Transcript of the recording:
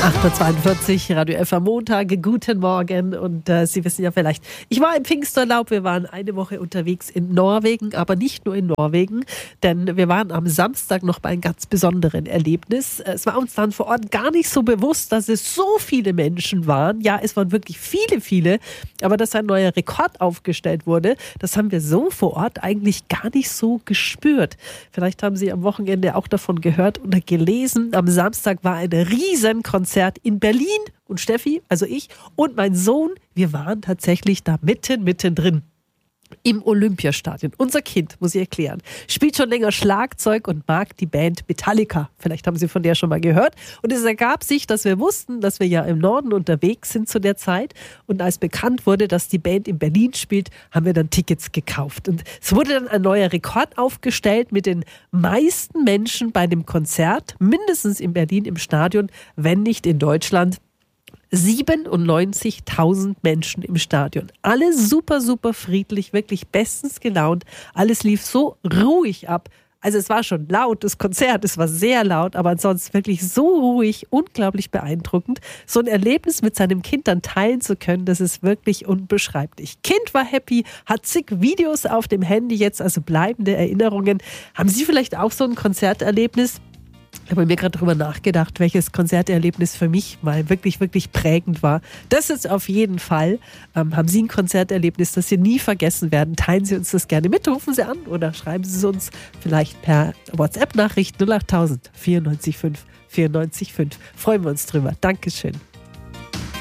8.42 Uhr, Radio F am Montag, guten Morgen und Sie wissen ja vielleicht, ich war im Pfingsturlaub, wir waren eine Woche unterwegs in Norwegen, aber nicht nur in Norwegen, denn wir waren am Samstag noch bei einem ganz besonderen Erlebnis. Es war uns dann vor Ort gar nicht so bewusst, dass es so viele Menschen waren. Ja, es waren wirklich viele, aber dass ein neuer Rekord aufgestellt wurde, das haben wir so vor Ort eigentlich gar nicht so gespürt. Vielleicht haben Sie am Wochenende auch davon gehört oder gelesen. Am Samstag war ein Riesenkonzert in Berlin und Steffi, also ich und mein Sohn, wir waren tatsächlich da mittendrin. Im Olympiastadion. Unser Kind, muss ich erklären, spielt schon länger Schlagzeug und mag die Band Metallica. Vielleicht haben Sie von der schon mal gehört. Und es ergab sich, dass wir wussten, dass wir ja im Norden unterwegs sind zu der Zeit. Und als bekannt wurde, dass die Band in Berlin spielt, haben wir dann Tickets gekauft. Und es wurde dann ein neuer Rekord aufgestellt mit den meisten Menschen bei dem Konzert, mindestens in Berlin im Stadion, wenn nicht in Deutschland. 97.000 Menschen im Stadion. Alle super friedlich, wirklich bestens gelaunt. Alles lief so ruhig ab. Also es war schon laut, das Konzert, es war sehr laut, aber ansonsten wirklich so ruhig, unglaublich beeindruckend. So ein Erlebnis mit seinem Kind dann teilen zu können, das ist wirklich unbeschreiblich. Kind war happy, hat zig Videos auf dem Handy jetzt, also bleibende Erinnerungen. Haben Sie vielleicht auch so ein Konzerterlebnis? Ich habe mir gerade darüber nachgedacht, welches Konzerterlebnis für mich mal wirklich prägend war. Das ist auf jeden Fall. Haben Sie ein Konzerterlebnis, das Sie nie vergessen werden? Teilen Sie uns das gerne mit, rufen Sie an oder schreiben Sie es uns vielleicht per WhatsApp-Nachricht 08000 94 5 94 5. Freuen wir uns drüber. Dankeschön.